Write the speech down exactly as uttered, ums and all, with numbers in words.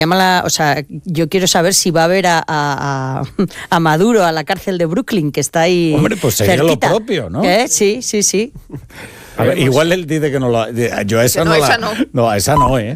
llama la, o sea, yo quiero saber si va a ver a, a, a Maduro a la cárcel de Brooklyn, que está ahí. Hombre, pues sería cerquita. lo propio, ¿no? ¿Eh? Sí, sí, sí. A ver, igual él dice que no lo... Yo a esa Que no, no, la... esa no. No, a esa no, ¿eh?